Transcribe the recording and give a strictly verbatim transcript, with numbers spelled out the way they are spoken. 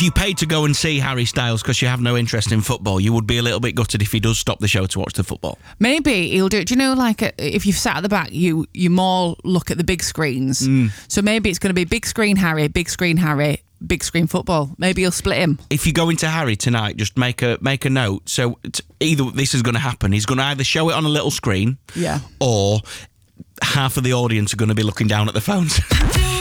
if you paid to go and see Harry Styles because you have no interest in football, you would be a little bit gutted if he does stop the show to watch the football. Maybe he'll do it. Do you know, like, if you've sat at the back, you you more look at the big screens. Mm. So maybe it's going to be big screen Harry, big screen Harry, big screen football. Maybe he'll split him. If you go into Harry tonight, just make a make a note. So t- either this is going to happen. He's going to either show it on a little screen, yeah, or half of the audience are going to be looking down at the phones.